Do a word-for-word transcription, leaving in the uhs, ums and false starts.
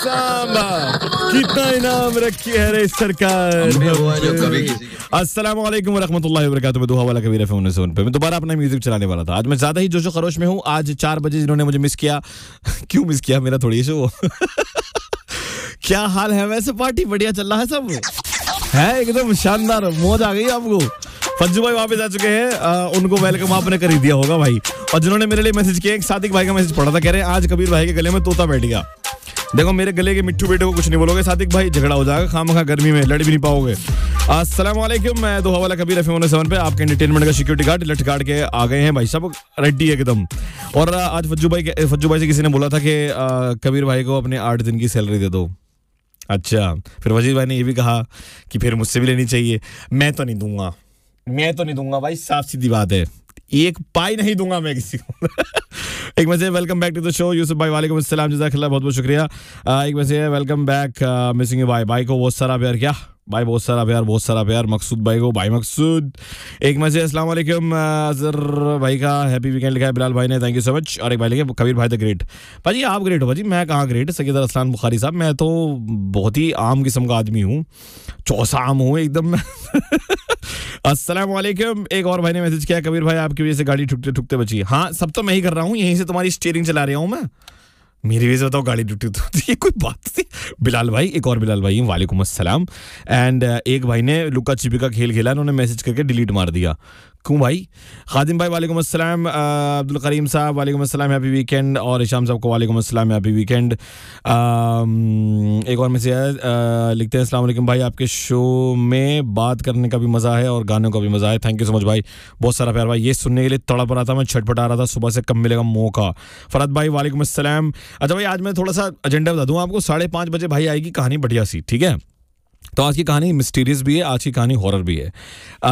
सांबा कितना इनाम रखी है रे सरकार। अस्सलाम वालेकुम वरहमतुल्लाहि वबरकातुहू। मैं दुआ वाला कबीर एफएम उन्नीस सौ उनसठ पे मैं दोबारा अपना म्यूजिक चलाने वाला था। आज मैं ज्यादा ही जोशो खरोश में हूँ। आज चार बजे जिन्होंने मुझे मिस किया क्यों मिस किया, मेरा थोड़ी शो क्या हाल है? वैसे पार्टी बढ़िया चल रहा है, सब है एकदम शानदार, मौज आ गई आपको। फज्जू भाई वापस आ चुके हैं, आ, उनको वेलकम आपने कर ही दिया होगा भाई। और जिन्होंने मेरे लिए मैसेज किया, एक सादिक भाई का मैसेज पढ़ा था, कह रहे हैं आज कबीर भाई के गले में तोता बैठ गया। देखो मेरे गले के मिट्टू बेटे को कुछ नहीं बोलोगे सादिक भाई, झगड़ा हो जाएगा खामखा, गर्मी में लड़ भी नहीं पाओगे। अस्सलाम वालेकुम, मैं दोहा वाला कबीर एफएम उन्नीस सौ उनसठ पे आपके एंटरटेनमेंट का सिक्योरिटी गार्ड लट गार्ड के आ गए हैं भाई साहब, रेडी एकदम। और आज फज्जू भाई फज्जू भाई से किसी ने बोला था कि कबीर भाई को अपने आठ दिन की सैलरी दे दो। अच्छा, फिर वजीर भाई ने ये भी कहा कि फिर मुझसे भी लेनी चाहिए। मैं तो नहीं दूंगा, मैं तो नहीं दूंगा भाई, साफ सीधी बात है, एक पाई नहीं दूंगा मैं किसी को। एक message, welcome back to the show Yusuf भाई, वालेकुम अस्सलाम, जज़ाकल्लाह, बहुत बहुत शुक्रिया। एक message, welcome back, missing you भाई, भाई को बहुत सारा प्यार, क्या भाई बहुत सारा प्यार, बहुत सारा प्यार मकसूद भाई को, भाई मकसूद। एक मैसेज, अस्सलाम वालेकुम, अजहर भाई का हैप्पी वीकेंड लिखा है बिलाल भाई ने, थैंक यू सो मच। और एक भाई लिखे कबीर भाई द ग्रेट। भाजी आप ग्रेट हो भाजी, मैं कहाँ ग्रेट, सैयद अरसलान बुखारी साहब, मैं तो बहुत ही आम किस्म का आदमी हूँ, चौसा आम हूँ एकदम। अस्सलाम वालेकुम, एक और भाई ने मैसेज किया, कबीर भाई आपकी वजह से गाड़ी ठुकते ठुकते बची। हाँ, सब तो मैं ही कर रहा हूँ, यहीं से तुम्हारी स्टीयरिंग चला रहा हूँ मैं, मेरी वजह से बताओ गाड़ी टूटी तो ये कोई बात थी। बिलाल भाई, एक और बिलाल भाई, वालेकुम अस्सलाम। एंड एक भाई ने लुका छिपी का खेल खेला, उन्होंने मैसेज करके डिलीट मार दिया, क्यों भाई? खादिम भाई वालेकुम अस्सलाम, अब्दुल करीम साहब वालेकुम अस्सलाम, हैप्पी वीकेंड। और इशाम साहब को वालेकुम अस्सलाम, हैप्पी वीकेंड। एक और मैसेज लिखते हैं, अस्सलाम वालेकुम भाई, आपके शो में बात करने का भी मज़ा है और गानों का भी मज़ा है, थैंक यू सो मच भाई, बहुत सारा प्यार भाई, ये सुनने के लिए तड़प रहा था मैं, छटपटा रहा था सुबह से, कब मिलेगा मौका। फरहत भाई वालेकुम अस्सलाम। अच्छा भाई, आज मैं थोड़ा सा एजेंडा बता दूँ आपको, साढ़े पाँच बजे भाई आएगी कहानी बढ़िया सी, ठीक है? तो आज की कहानी मिस्टीरियस भी है, आज की कहानी हॉरर भी है।